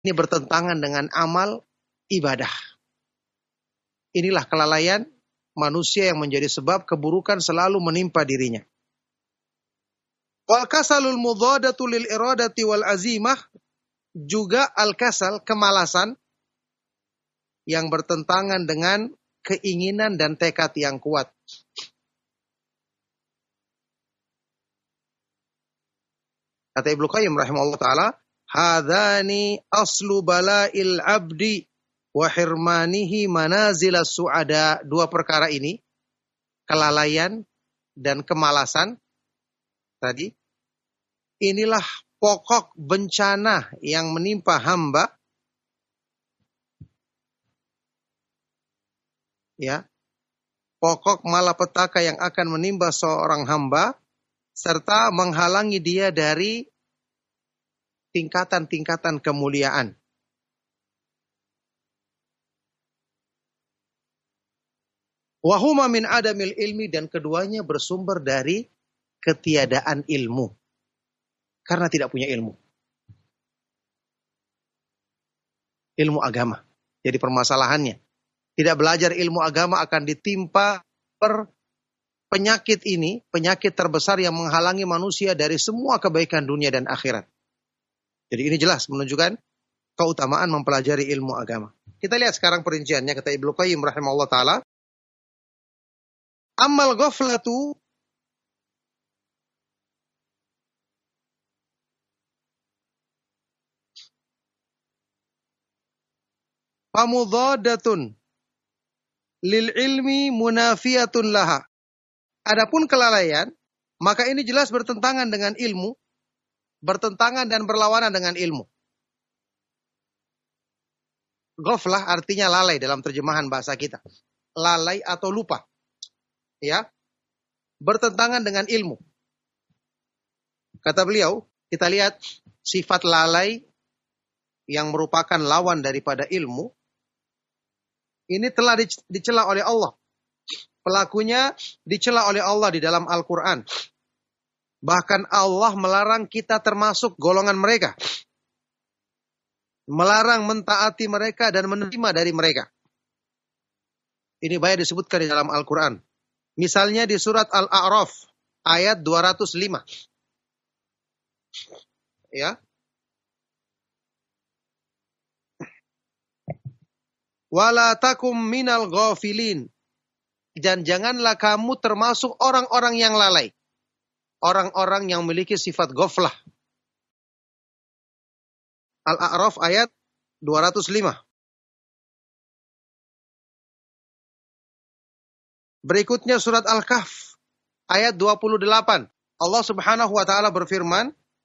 ini bertentangan dengan amal ibadah. Inilah kelalaian manusia yang menjadi sebab keburukan selalu menimpa dirinya. Wal kasalul mudhadatu lil iradati wal azimah, juga al-kasal, kemalasan yang bertentangan dengan keinginan dan tekad yang kuat. Kata Ibnu Qayyim rahimahullah taala, hadzani aslu bala'il abdi wa hirmanihi manazilas su'ada. Dua perkara ini, kelalaian dan kemalasan tadi, inilah pokok bencana yang menimpa hamba, ya, pokok malapetaka yang akan menimpa seorang hamba, serta menghalangi dia dari tingkatan-tingkatan kemuliaan. Wahuma min adamil ilmi, dan keduanya bersumber dari ketiadaan ilmu. Karena tidak punya ilmu. Ilmu agama. Jadi permasalahannya, tidak belajar ilmu agama akan ditimpa penyakit ini, penyakit terbesar yang menghalangi manusia dari semua kebaikan dunia dan akhirat. Jadi ini jelas menunjukkan keutamaan mempelajari ilmu agama. Kita lihat sekarang perinciannya, kata Ibnu Qayyim rahimahullah taala. Ammal ghaflatu famudhadatun lil ilmi munafiyatun laha. Adapun kelalaian, maka ini jelas bertentangan dengan ilmu, bertentangan dan berlawanan dengan ilmu. Ghaflah artinya lalai dalam terjemahan bahasa kita. Lalai atau lupa. Ya. Bertentangan dengan ilmu. Kata beliau, kita lihat sifat lalai yang merupakan lawan daripada ilmu, ini telah dicela oleh Allah. Pelakunya dicela oleh Allah di dalam Al-Quran. Bahkan Allah melarang kita termasuk golongan mereka. Melarang mentaati mereka dan menerima dari mereka. Ini banyak disebutkan di dalam Al-Quran. Misalnya di surat Al-A'raf ayat 205. Ya. Wala takum minal ghafilin. Dan janganlah kamu termasuk orang-orang yang lalai. Orang-orang yang memiliki sifat ghaflah. Al-A'raf ayat 205. Berikutnya surat Al-Kahf ayat 28. Allah Subhanahu wa taala berfirman,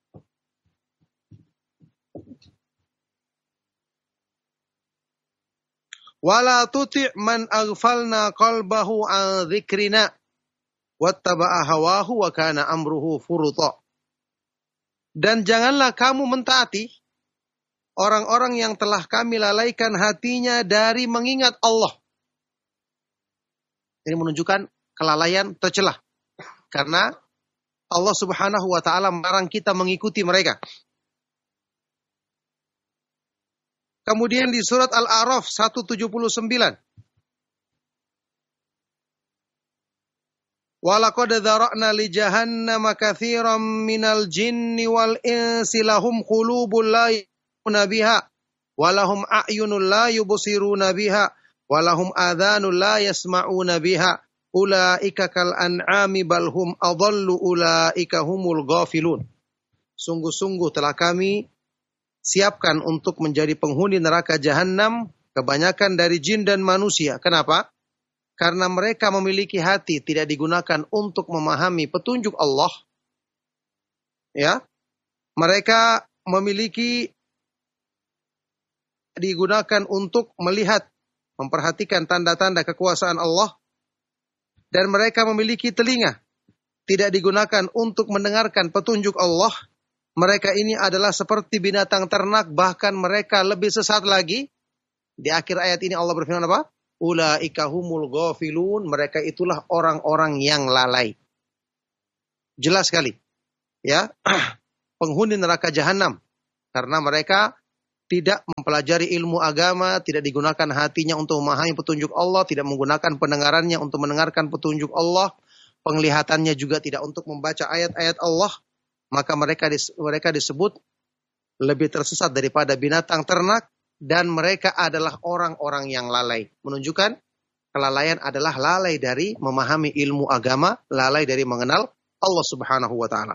wala tuti' man aghfalna qalbahu an dzikrina wattaba'a hawahu wa kana amruhu furuta. Dan janganlah kamu mentaati orang-orang yang telah kami lalaikan hatinya dari mengingat Allah. Ini menunjukkan kelalaian tercela. Karena Allah Subhanahu wa taala melarang kita mengikuti mereka. Kemudian di surat Al-A'raf 179. Walaqad dzara'na li jahannama katsiran minal jinni wal insi lahum qulubun la yafqahuna biha wa lahum a'yunun la yubsiruna biha wa lahum adhanun la yasma'una biha ulaika kal an'ami bal hum adallu ulaika humul ghafilun. Sungguh-sungguh telah kami siapkan untuk menjadi penghuni neraka jahanam kebanyakan dari jin dan manusia. Kenapa? Karena mereka memiliki hati tidak digunakan untuk memahami petunjuk Allah. Ya. Mereka memiliki digunakan untuk melihat, memperhatikan tanda-tanda kekuasaan Allah. Dan mereka memiliki telinga tidak digunakan untuk mendengarkan petunjuk Allah. Mereka ini adalah seperti binatang ternak, bahkan mereka lebih sesat lagi. Di akhir ayat ini Allah berfirman apa? Ulaika humul ghafilun, mereka itulah orang-orang yang lalai. Jelas sekali. Ya, penghuni neraka jahanam. Karena mereka tidak mempelajari ilmu agama, tidak digunakan hatinya untuk memahami petunjuk Allah, tidak menggunakan pendengarannya untuk mendengarkan petunjuk Allah, penglihatannya juga tidak untuk membaca ayat-ayat Allah, maka mereka disebut lebih tersesat daripada binatang ternak, dan mereka adalah orang-orang yang lalai. Menunjukkan kelalaian adalah lalai dari memahami ilmu agama, lalai dari mengenal Allah Subhanahu wa taala.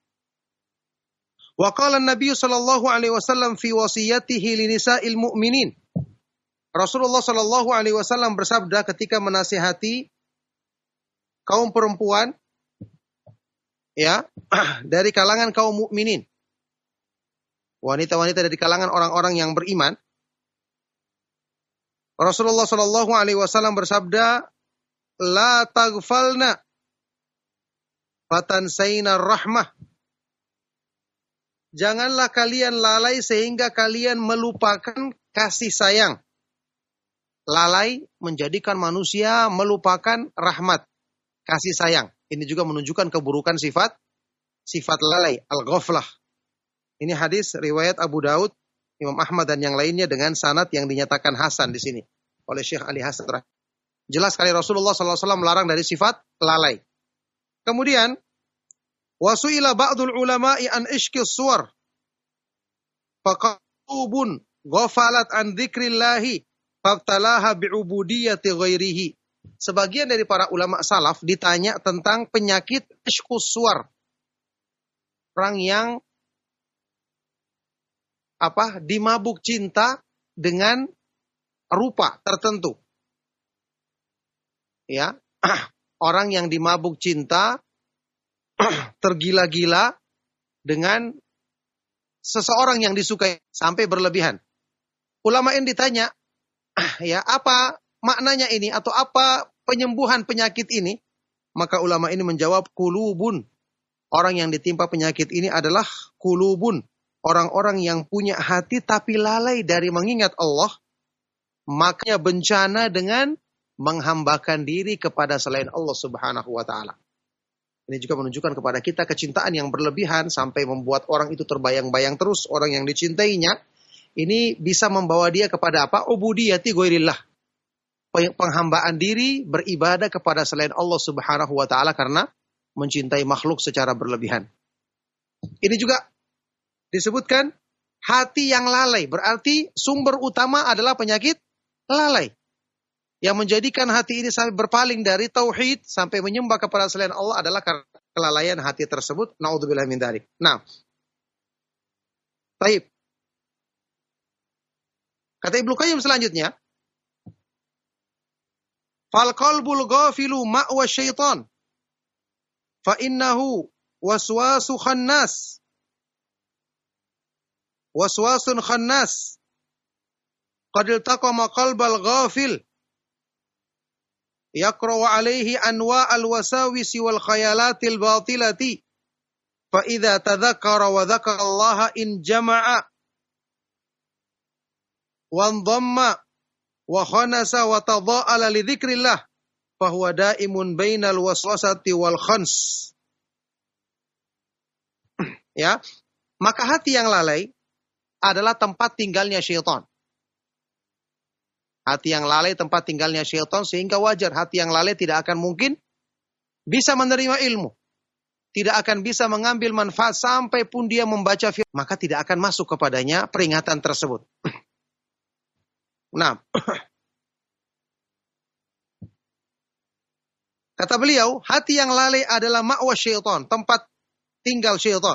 Wa qala an-nabiy sallallahu alaihi wasallam fi wasiyatihi li nisa'il mu'minin. Rasulullah sallallahu alaihi wasallam bersabda ketika menasihati kaum perempuan ya dari kalangan kaum mukminin. Wanita-wanita dari kalangan orang-orang yang beriman. Rasulullah sallallahu alaihi wasallam bersabda, "La taghfalna fatansayna rahmah." Janganlah kalian lalai sehingga kalian melupakan kasih sayang. Lalai menjadikan manusia melupakan rahmat, kasih sayang. Ini juga menunjukkan keburukan sifat lalai, al-ghaflah. Ini hadis riwayat Abu Daud, Imam Ahmad dan yang lainnya dengan sanad yang dinyatakan hasan di sini oleh Syekh Ali Hasan. Jelas sekali Rasulullah SAW melarang dari sifat lalai. Kemudian wasu'ila ba'dul ulama'i an ishqis suwar faqalubun ghafalat an dzikrillahi fabtalaha bi'ubudiyyati ghairihi. Sebagian dari para ulama salaf ditanya tentang penyakit ishqus suwar. Orang yang dimabuk cinta dengan rupa tertentu. Ya, orang yang dimabuk cinta tergila-gila dengan seseorang yang disukai sampai berlebihan. Ulama ini ditanya, ya apa maknanya ini atau apa penyembuhan penyakit ini? Maka ulama ini menjawab kulubun. Orang yang ditimpa penyakit ini adalah kulubun. Orang-orang yang punya hati tapi lalai dari mengingat Allah. Makanya bencana dengan menghambakan diri kepada selain Allah Subhanahu wa taala. Ini juga menunjukkan kepada kita kecintaan yang berlebihan sampai membuat orang itu terbayang-bayang terus orang yang dicintainya. Ini bisa membawa dia kepada apa? Ubudiyati ghairillah. Penghambaan diri beribadah kepada selain Allah Subhanahu wa taala karena mencintai makhluk secara berlebihan. Ini juga disebutkan hati yang lalai, berarti sumber utama adalah penyakit lalai. Yang menjadikan hati ini sampai berpaling dari tauhid sampai menyembah kepada selain Allah adalah karena kelalaian hati tersebut. Naudzubillah min dzalik. Nah, baik. Kata Ibnu Qayyim selanjutnya, fal qalbul ghafilu ma'wa syaitan fa innahu waswasu khannas. Waswasun khannas. Qad iltaqama qalbal ghafil yaqra'u alaihi anwa'al wasawisi wal khayalatil batilati fa idza tadhakkara wa dzakara Allah in jama'a wa dhamma wa khanasa wa tadha'ala li dzikrillah fa huwa daimun bainal waswasati wal khans. Ya, maka hati yang lalai adalah tempat tinggalnya syaitan. Hati yang lalai tempat tinggalnya syaitan, sehingga wajar hati yang lalai tidak akan mungkin bisa menerima ilmu. Tidak akan bisa mengambil manfaat sampai pun dia membaca firman, maka tidak akan masuk kepadanya peringatan tersebut. Nah, kata beliau, hati yang lalai adalah ma'wa syaitan, tempat tinggal syaitan.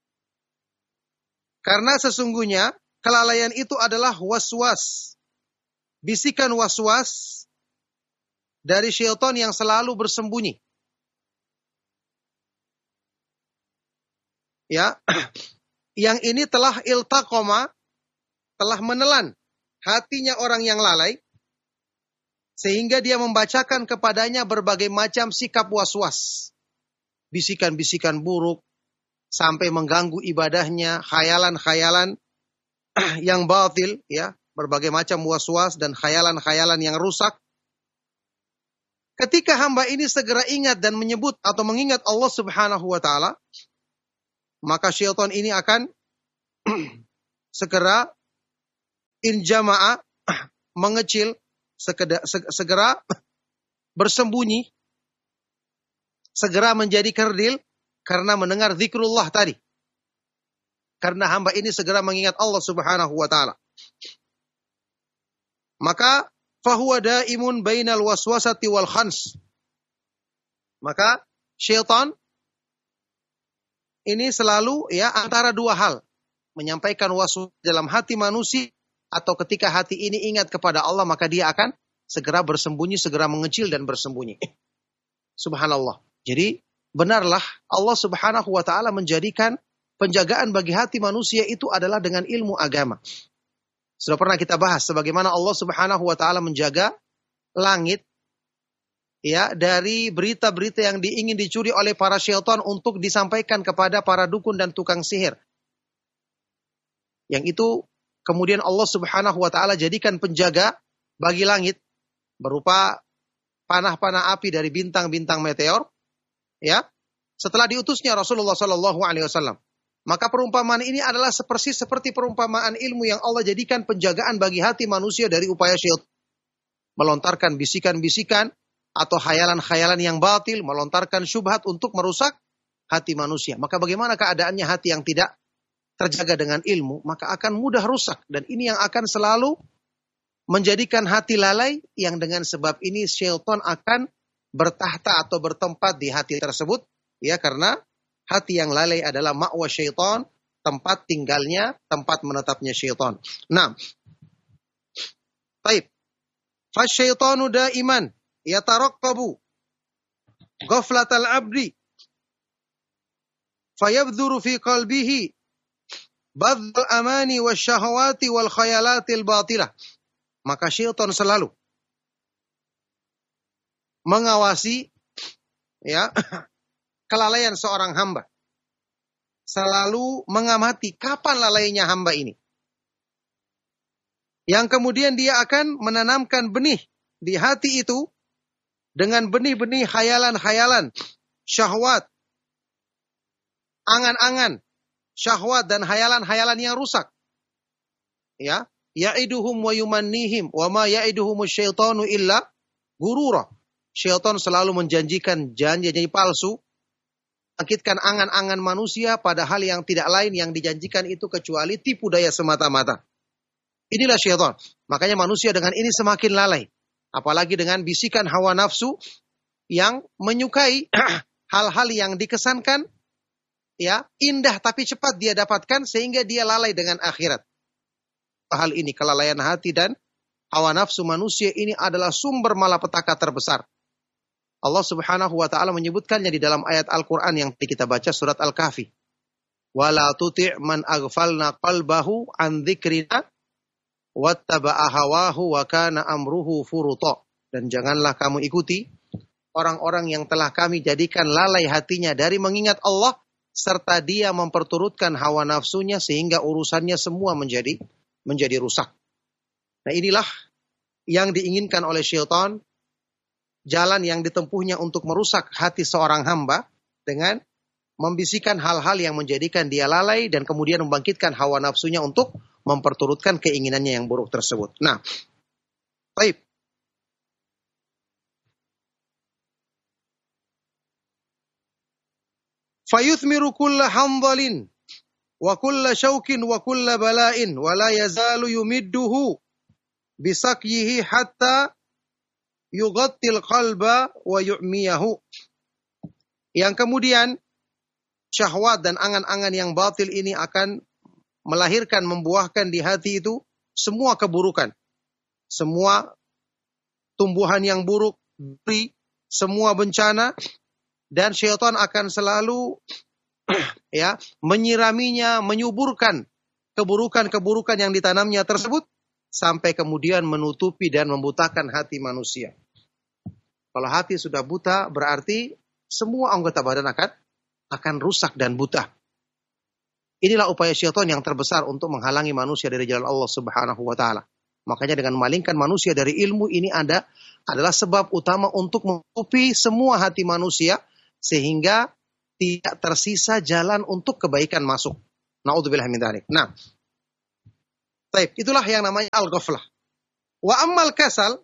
Karena sesungguhnya kelalaian itu adalah waswas. Bisikan waswas dari syaitan yang selalu bersembunyi. Ya, yang ini telah iltaqoma, telah menelan hatinya orang yang lalai, sehingga dia membacakan kepadanya berbagai macam sikap waswas. Bisikan-bisikan buruk, sampai mengganggu ibadahnya, khayalan-khayalan yang batil, ya. Berbagai macam waswas dan khayalan-khayalan yang rusak. Ketika hamba ini segera ingat dan menyebut atau mengingat Allah Subhanahu wa taala, maka syaitan ini akan segera in jama'a, mengecil, segera bersembunyi, segera menjadi kerdil karena mendengar zikrullah tadi. Karena hamba ini segera mengingat Allah Subhanahu wa taala. Maka fahuwa daimun bainal waswasati wal khans. Maka syaitan ini selalu antara dua hal, menyampaikan waswas dalam hati manusia, atau ketika hati ini ingat kepada Allah maka dia akan segera bersembunyi, segera mengecil dan bersembunyi. Subhanallah. Jadi benarlah Allah Subhanahu wa taala menjadikan penjagaan bagi hati manusia itu adalah dengan ilmu agama. Sudah pernah kita bahas sebagaimana Allah Subhanahu wa taala menjaga langit dari berita-berita yang ingin dicuri oleh para syaitan untuk disampaikan kepada para dukun dan tukang sihir. Yang itu kemudian Allah Subhanahu wa taala jadikan penjaga bagi langit berupa panah-panah api dari bintang-bintang meteor, setelah diutusnya Rasulullah sallallahu alaihi wasallam. Maka perumpamaan ini adalah persis seperti perumpamaan ilmu yang Allah jadikan penjagaan bagi hati manusia dari upaya syaitan melontarkan bisikan-bisikan atau khayalan-khayalan yang batil, melontarkan syubhat untuk merusak hati manusia. Maka bagaimana keadaannya hati yang tidak terjaga dengan ilmu? Maka akan mudah rusak, dan ini yang akan selalu menjadikan hati lalai, yang dengan sebab ini syaitan akan bertahta atau bertempat di hati tersebut, karena hati yang lalai adalah ma'wa syaitan, tempat tinggalnya, tempat menetapnya syaitan. Nah, taib. Fasyaitanu daiman yataraqqabu ghaflatal abdi fayabdhuru fi qalbihi badhal amani wasyahawati wal khayalatil batilah. Maka syaitan selalu mengawasi kelalaian seorang hamba. Selalu mengamati kapan lalainya hamba ini. Yang kemudian dia akan menanamkan benih di hati itu dengan benih-benih khayalan-khayalan, syahwat, angan-angan, syahwat dan khayalan-khayalan yang rusak. Ya'iduhum wa yumannihim wa ma ya'iduhumus syaitanu illa gurura. Syaitan selalu menjanjikan janji-janji palsu, bangkitkan angan-angan manusia pada hal yang tidak lain yang dijanjikan itu kecuali tipu daya semata-mata. Inilah syaitan. Makanya manusia dengan ini semakin lalai. Apalagi dengan bisikan hawa nafsu yang menyukai hal-hal yang dikesankan indah tapi cepat dia dapatkan sehingga dia lalai dengan akhirat. Hal ini, kelalaian hati dan hawa nafsu manusia ini adalah sumber malapetaka terbesar. Allah Subhanahu wa taala menyebutkannya di dalam ayat Al-Qur'an yang kita baca surat Al-Kahfi. Wala tuti' man aghfalna qalbahu an dzikrina wattaba'a hawahu wa kana amruhu furuta. Dan janganlah kamu ikuti orang-orang yang telah kami jadikan lalai hatinya dari mengingat Allah, serta dia memperturutkan hawa nafsunya sehingga urusannya semua menjadi rusak. Nah, inilah yang diinginkan oleh syaitan, jalan yang ditempuhnya untuk merusak hati seorang hamba dengan membisikkan hal-hal yang menjadikan dia lalai dan kemudian membangkitkan hawa nafsunya untuk memperturutkan keinginannya yang buruk tersebut. Nah, baik. Fayuthmiru kulla hamdalin wa kulla syaukin wa kulla bala'in wa la yazalu yumidduhu bisakyihi hatta yughattil qalba wa yu'miyahu. Yang kemudian syahwat dan angan-angan yang batil ini akan melahirkan, membuahkan di hati itu semua keburukan, semua tumbuhan yang buruk, semua bencana, dan syaitan akan selalu menyiraminya, menyuburkan keburukan-keburukan yang ditanamnya tersebut sampai kemudian menutupi dan membutakan hati manusia. Kalau hati sudah buta, berarti semua anggota badan akan rusak dan buta. Inilah upaya syaitan yang terbesar untuk menghalangi manusia dari jalan Allah Subhanahu wa taala. Makanya dengan memalingkan manusia dari ilmu ini adalah sebab utama untuk menutupi semua hati manusia sehingga tidak tersisa jalan untuk kebaikan masuk. Na'udzubillah min dzalik. Nah, Baik, itulah yang namanya al-ghaflah. Wa ammal kasal,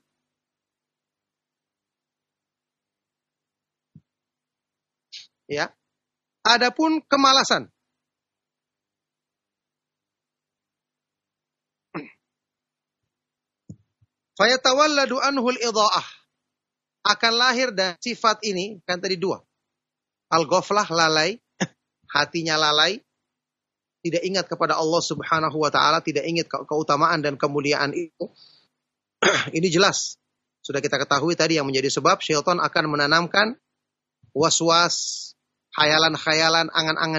ya. Adapun kemalasan. Fayatawalladu anhul idha'ah. Akan lahir dari sifat ini, kan tadi dua. Al-ghaflah, lalai, hatinya lalai, tidak ingat kepada Allah Subhanahu wa taala, tidak ingat keutamaan dan kemuliaan itu. Ini jelas. Sudah kita ketahui tadi yang menjadi sebab syaitan akan menanamkan was-was, khayalan-khayalan, angan-angan